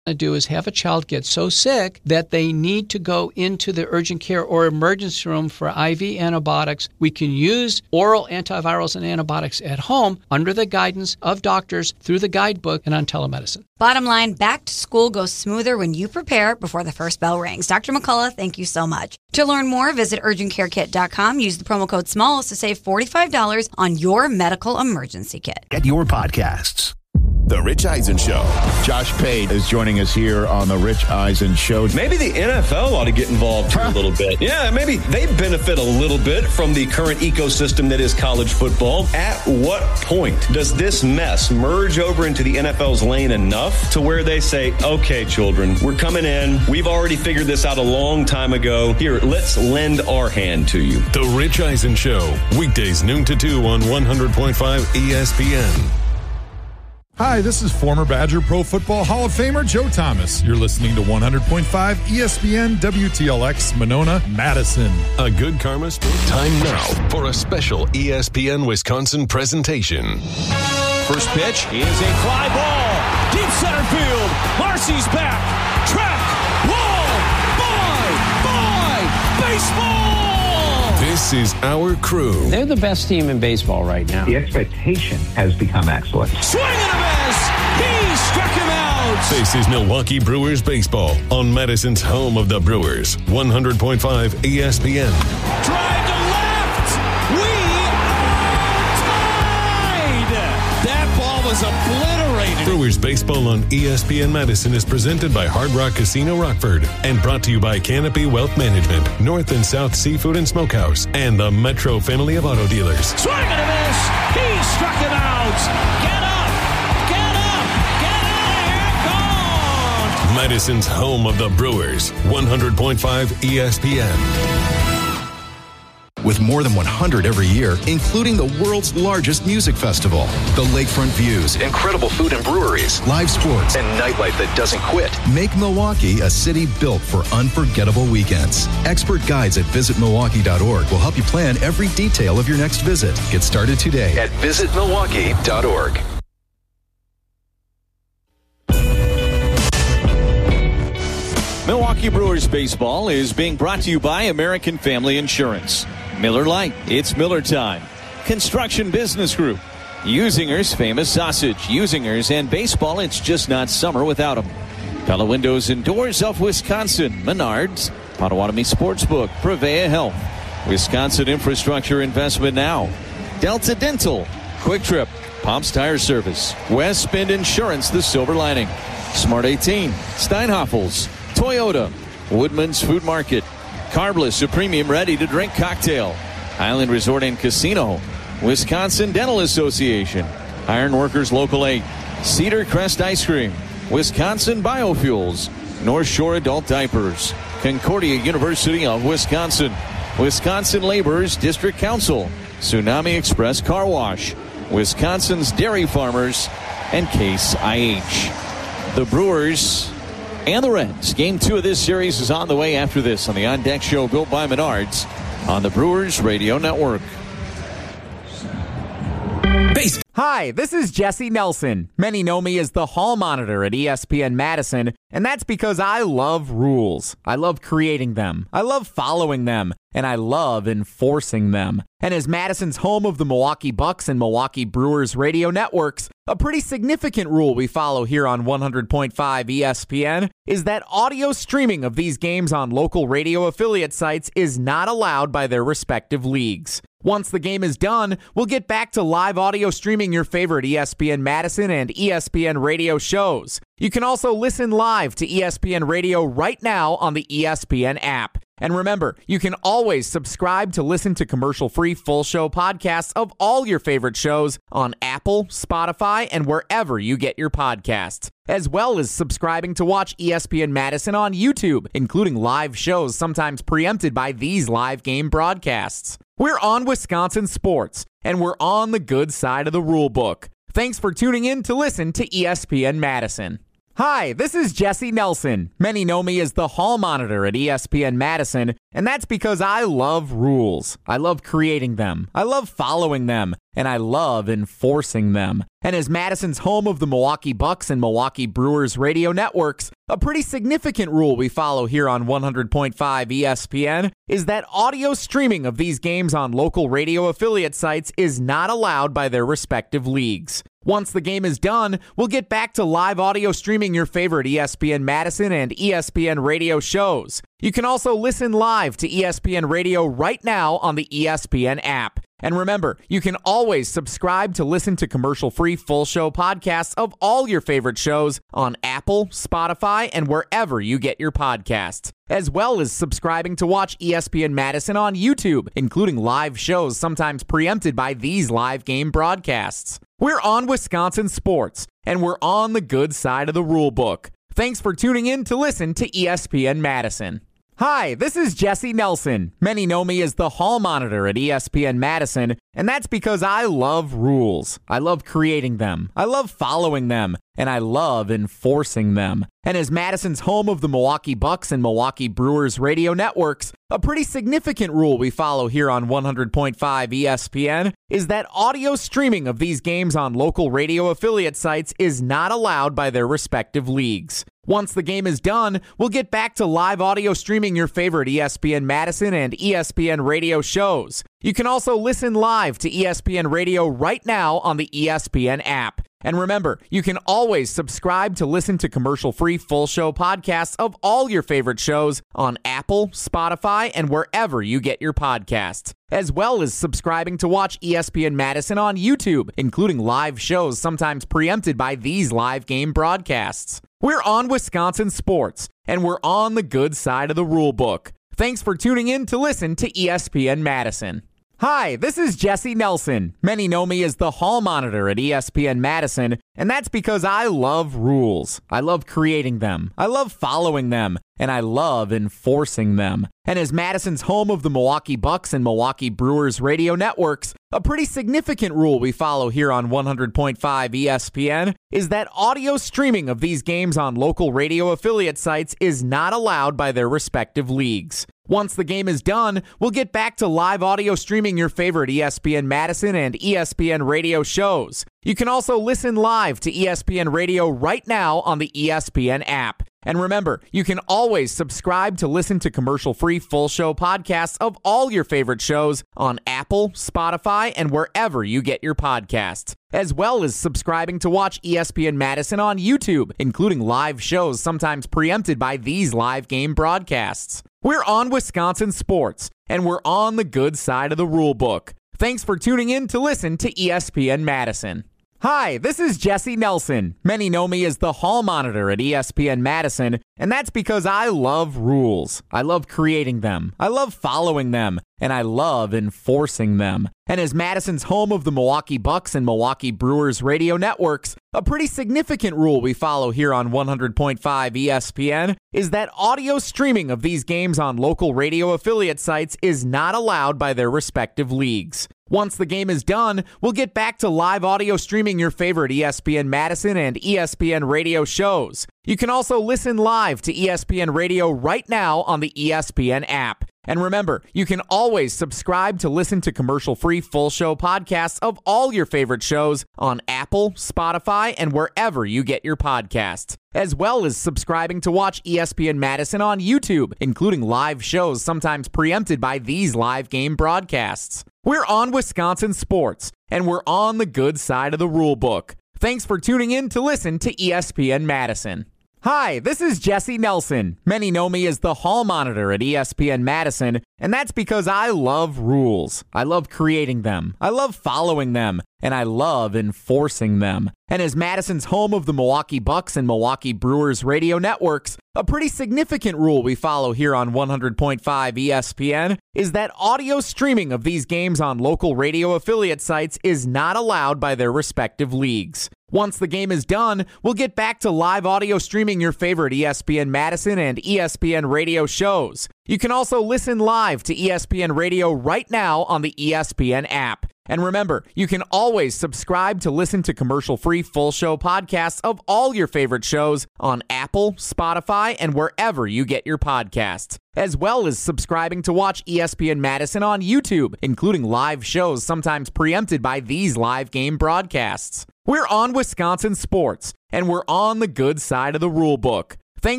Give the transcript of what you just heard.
to do is have a child get so sick that they need to go into the urgent care or emergency room for IV antibiotics. We can use oral antivirals and antibiotics at home under the guidance of doctors through the guidebook and on telemedicine. Bottom line, back to school goes smoother when you prepare before the first bell rings. Dr. McCullough, thank you so much. To learn more, visit urgentcarekit.com. Use the promo code SMALLS to save $45 on your medical emergency kit. Get your podcasts. The Rich Eisen Show. Josh Pate is joining us here on The Rich Eisen Show. Maybe the NFL ought to get involved here a little bit. Yeah, maybe they benefit a little bit from the current ecosystem that is college football. At what point does this mess merge over into the NFL's lane enough to where they say, okay, children, we're coming in. We've already figured this out a long time ago. Here, let's lend our hand to you. The Rich Eisen Show. Weekdays noon to 2 on 100.5 ESPN. Hi, this is former Badger Pro Football Hall of Famer Joe Thomas. You're listening to 100.5 ESPN WTLX Monona, Madison. A good karma story. Time now for a special ESPN Wisconsin presentation. First pitch is a fly ball. Deep center field. Marcy's back. Track. Wall. Bye. Baseball. This is our crew. They're the best team in baseball right now. The expectation has become excellent. Swing and a miss. He struck him out. This is Milwaukee Brewers baseball on Madison's home of the Brewers. 100.5 ESPN. Drive to left. We are tied. That ball was obliterated. Brewers baseball on ESPN Madison is presented by Hard Rock Casino Rockford and brought to you by Canopy Wealth Management, North and South Seafood and Smokehouse, and the Metro family of auto dealers. Swing and a miss. He struck him out. Get up. Get up. Get out of here. Gone. Madison's home of the Brewers. 100.5 ESPN. With more than 100 every year, including the world's largest music festival. The lakefront views, incredible food and breweries, live sports, and nightlife that doesn't quit make Milwaukee a city built for unforgettable weekends. Expert guides at visitmilwaukee.org will help you plan every detail of your next visit. Get started today at visitmilwaukee.org. Milwaukee Brewers baseball is being brought to you by American Family Insurance. Miller Lite, it's Miller time. Construction Business Group. Usinger's Famous Sausage. Usingers and baseball, it's just not summer without them. Pella Windows and Doors of Wisconsin. Menards. Potawatomi Sportsbook. Prevea Health. Wisconsin Infrastructure Investment Now. Delta Dental. Quick Trip. Pomp's Tire Service. West Bend Insurance, the silver lining. Smart 18. Steinhoffels. Toyota. Woodman's Food Market. Carbless, a premium ready-to-drink cocktail. Highland Resort and Casino. Wisconsin Dental Association. Ironworkers Local 8. Cedar Crest Ice Cream. Wisconsin Biofuels. North Shore Adult Diapers. Concordia University of Wisconsin. Wisconsin Laborers District Council. Tsunami Express Car Wash. Wisconsin's Dairy Farmers. And Case IH. The Brewers and the Reds. Game 2 of this series is on the way after this on the On Deck Show built by Menards on the Brewers Radio Network. Hi, this is Jesse Nelson. Many know me as the Hall Monitor at ESPN Madison, and that's because I love rules. I love creating them. I love following them. And I love enforcing them. And as Madison's home of the Milwaukee Bucks and Milwaukee Brewers radio networks, a pretty significant rule we follow here on 100.5 ESPN is that audio streaming of these games on local radio affiliate sites is not allowed by their respective leagues. Once the game is done, we'll get back to live audio streaming your favorite ESPN Madison and ESPN radio shows. You can also listen live to ESPN Radio right now on the ESPN app. And remember, you can always subscribe to listen to commercial-free full show podcasts of all your favorite shows on Apple, Spotify, and wherever you get your podcasts, as well as subscribing to watch ESPN Madison on YouTube, including live shows sometimes preempted by these live game broadcasts. We're on Wisconsin sports, and we're on the good side of the rule book. Thanks for tuning in to listen to ESPN Madison. Hi, this is Jesse Nelson. Many know me as the Hall Monitor at ESPN Madison, and that's because I love rules. I love creating them. I love following them. and I love enforcing them. And as Madison's home of the Milwaukee Bucks and Milwaukee Brewers radio networks, a pretty significant rule we follow here on 100.5 ESPN is that audio streaming of these games on local radio affiliate sites is not allowed by their respective leagues. Once the game is done, we'll get back to live audio streaming your favorite ESPN Madison and ESPN radio shows. You can also listen live to ESPN Radio right now on the ESPN app. And remember, you can always subscribe to listen to commercial-free full show podcasts of all your favorite shows on Apple, Spotify, and wherever you get your podcasts, as well as subscribing to watch ESPN Madison on YouTube, including live shows sometimes preempted by these live game broadcasts. We're on Wisconsin sports, and we're on the good side of the rule book. Thanks for tuning in to listen to ESPN Madison. Hi, this is Jesse Nelson. Many know me as the Hall Monitor at ESPN Madison, and that's because I love rules. I love creating them. I love following them, and I love enforcing them. And as Madison's home of the Milwaukee Bucks and Milwaukee Brewers radio networks, a pretty significant rule we follow here on 100.5 ESPN is that audio streaming of these games on local radio affiliate sites is not allowed by their respective leagues. Once the game is done, we'll get back to live audio streaming your favorite ESPN Madison and ESPN radio shows. You can also listen live to ESPN Radio right now on the ESPN app. And remember, you can always subscribe to listen to commercial-free full show podcasts of all your favorite shows on Apple, Spotify, and wherever you get your podcasts, as well as subscribing to watch ESPN Madison on YouTube, including live shows sometimes preempted by these live game broadcasts. We're on Wisconsin sports, and we're on the good side of the rule book. Thanks for tuning in to listen to ESPN Madison. Hi, this is Jesse Nelson. Many know me as the Hall Monitor at ESPN Madison, and that's because I love rules. I love creating them. I love following them, and I love enforcing them. And as Madison's home of the Milwaukee Bucks and Milwaukee Brewers radio networks, a pretty significant rule we follow here on 100.5 ESPN is that audio streaming of these games on local radio affiliate sites is not allowed by their respective leagues. Once the game is done, we'll get back to live audio streaming your favorite ESPN Madison and ESPN radio shows. You can also listen live to ESPN Radio right now on the ESPN app. And remember, you can always subscribe to listen to commercial-free full show podcasts of all your favorite shows on Apple, Spotify, and wherever you get your podcasts, as well as subscribing to watch ESPN Madison on YouTube, including live shows sometimes preempted by these live game broadcasts. We're on Wisconsin sports, and we're on the good side of the rule book. Thanks for tuning in to listen to ESPN Madison. Hi, this is Jesse Nelson. Many know me as the Hall Monitor at ESPN Madison, and that's because I love rules. I love creating them. I love following them, and I love enforcing them. And as Madison's home of the Milwaukee Bucks and Milwaukee Brewers radio networks, a pretty significant rule we follow here on 100.5 ESPN is that audio streaming of these games on local radio affiliate sites is not allowed by their respective leagues. Once the game is done, we'll get back to live audio streaming your favorite ESPN Madison and ESPN radio shows. You can also listen live to ESPN Radio right now on the ESPN app. And remember, you can always subscribe to listen to commercial-free full show podcasts of all your favorite shows on Apple, Spotify, and wherever you get your podcasts, as well as subscribing to watch ESPN Madison on YouTube, including live shows sometimes preempted by these live game broadcasts. We're on Wisconsin sports, and we're on the good side of the rule book. Thanks for tuning in to listen to ESPN Madison. Hi, this is Jesse Nelson. Many know me as the Hall Monitor at ESPN Madison, and that's because I love rules. I love creating them. I love following them, and I love enforcing them. And as Madison's home of the Milwaukee Bucks and Milwaukee Brewers radio networks, a pretty significant rule we follow here on 100.5 ESPN is that audio streaming of these games on local radio affiliate sites is not allowed by their respective leagues. Once the game is done, we'll get back to live audio streaming your favorite ESPN Madison and ESPN radio shows. You can also listen live to ESPN Radio right now on the ESPN app. And remember, you can always subscribe to listen to commercial-free full show podcasts of all your favorite shows on Apple, Spotify, and wherever you get your podcasts, as well as subscribing to watch ESPN Madison on YouTube, including live shows sometimes preempted by these live game broadcasts. We're on Wisconsin sports, and we're on the good side of the rule book.